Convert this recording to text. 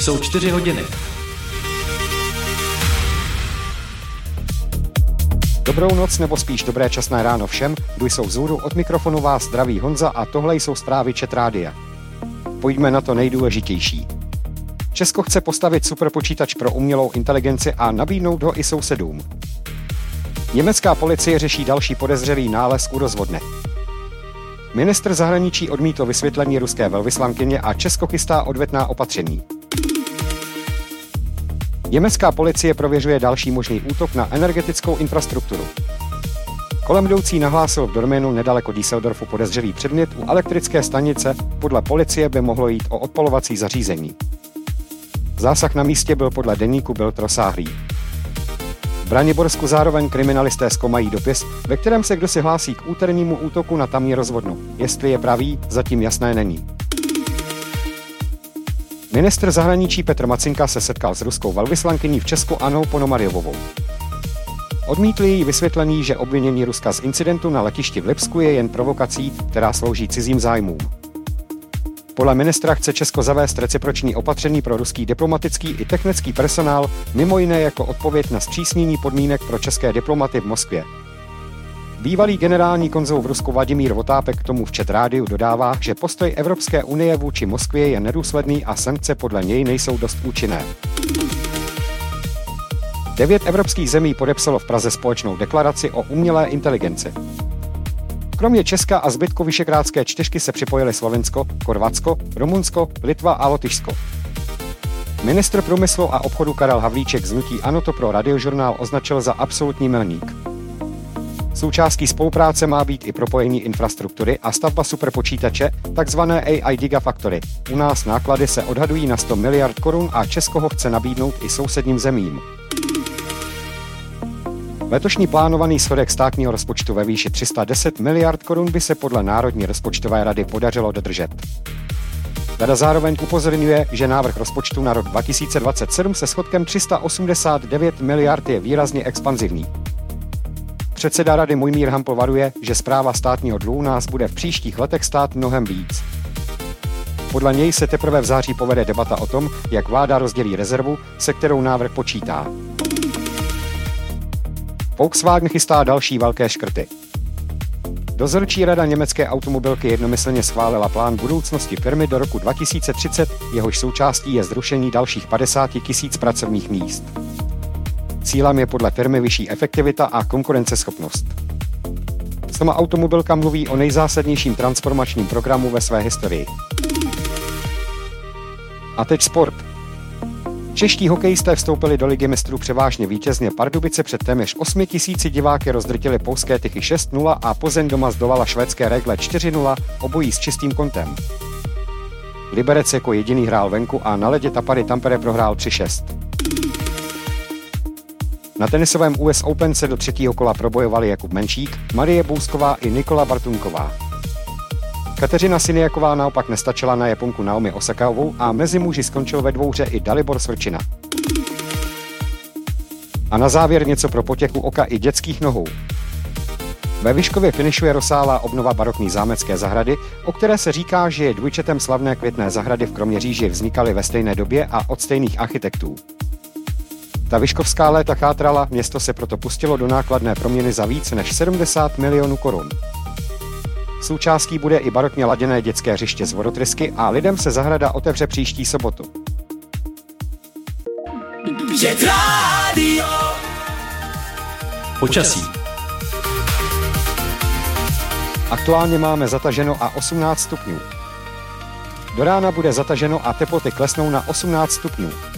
jsou 4 hodiny. Dobrou noc nebo spíš dobré časné ráno všem, kdo jsou vzhůru, od mikrofonu vás zdraví Honza a tohle jsou zprávy Chat Rádia. Pojďme na to nejdůležitější. Česko chce postavit superpočítač pro umělou inteligenci a nabídnout ho i sousedům. Německá policie řeší další podezřelý nález u rozvodne. Ministr zahraničí odmítl vysvětlení ruské velvyslankyně a Česko chystá odvetná opatření. Německá policie prověřuje další možný útok na energetickou infrastrukturu. Kolem jdoucí nahlásil v Dortmundu nedaleko Düsseldorfu podezřelý předmět u elektrické stanice, podle policie by mohlo jít o odpalovací zařízení. Zásah na místě byl podle deníku Bild rozsáhlý. V Braniborsku zároveň kriminalisté zkoumají dopis, ve kterém se kdosi hlásí k úternímu útoku na tamní rozvodnu. Jestli je pravý, zatím jasné není. Ministr zahraničí Petr Macinka se setkal s ruskou velvyslankyní v Česku Annou Ponomaryovovou. Odmítl její vysvětlení, že obvinění Ruska z incidentu na letišti v Lipsku je jen provokací, která slouží cizím zájmům. Podle ministra chce Česko zavést reciproční opatření pro ruský diplomatický i technický personál, mimo jiné jako odpověď na zpřísnění podmínek pro české diplomaty v Moskvě. Bývalý generální konzul v Rusku Vladimír Votápek k tomu v Chat Rádiu dodává, že postoj Evropské unie vůči Moskvě je nedůsledný a sankce podle něj nejsou dost účinné. 9 evropských zemí podepsalo v Praze společnou deklaraci o umělé inteligenci. Kromě Česka a zbytku Visegrádské čtyřky se připojili Slovensko, Chorvatsko, Rumunsko, Litva a Lotyšsko. Ministr průmyslu a obchodu Karel Havlíček z hnutí ANO to pro Radiožurnál označil za absolutní milník. Součástí spolupráce má být i propojení infrastruktury a stavba superpočítače, takzvané AI Gigafactory. U nás náklady se odhadují na 100 miliard korun a Česko ho chce nabídnout i sousedním zemím. Letošní plánovaný schodek státního rozpočtu ve výši 310 miliard korun by se podle Národní rozpočtové rady podařilo dodržet. Rada zároveň upozorňuje, že návrh rozpočtu na rok 2027 se schodkem 389 miliard je výrazně expanzivní. Předseda rady Mojmír Hampl varuje, že správa státního dluhu nás bude v příštích letech stát mnohem víc. Podle něj se teprve v září povede debata o tom, jak vláda rozdělí rezervu, se kterou návrh počítá. Volkswagen chystá další velké škrty. Dozorčí rada německé automobilky jednomyslně schválila plán budoucnosti firmy do roku 2030, jehož součástí je zrušení dalších 50 000 pracovních míst. Cílem je podle firmy vyšší efektivita a konkurenceschopnost. Sama automobilka mluví o nejzásadnějším transformačním programu ve své historii. A teď sport. Čeští hokejisté vstoupili do Ligy mistrů převážně vítězně. Pardubice před téměř 8 000 diváky rozdrtili polské Tychy 6-0 a Plzeň doma zdolala švédské Rögle 4-0, obojí s čistým kontem. Liberec jako jediný hrál venku a na ledě Tapary Tampere prohrál 3-6. Na tenisovém US Open se do třetího kola probojovali Jakub Menšík, Marie Bousková i Nikola Bartunková. Kateřina Siniaková naopak nestačila na Japonku Naomi Osakaovou a mezi muži skončil ve dvouhře i Dalibor Svrčina. A na závěr něco pro potěchu oka i dětských nohou. Ve Vyškově finišuje rozsáhlá obnova barokní zámecké zahrady, o které se říká, že je dvojčetem slavné květné zahrady v Kroměříži vznikaly ve stejné době a od stejných architektů. Ta vyškovská léta chátrala, město se proto pustilo do nákladné proměny za víc než 70 milionů korun. Součástí bude i barokně laděné dětské hřiště z vodotrysky a lidem se zahrada otevře příští sobotu. Počasí. Aktuálně máme zataženo a 18 stupňů. Do rána bude zataženo a teploty klesnou na 18 stupňů.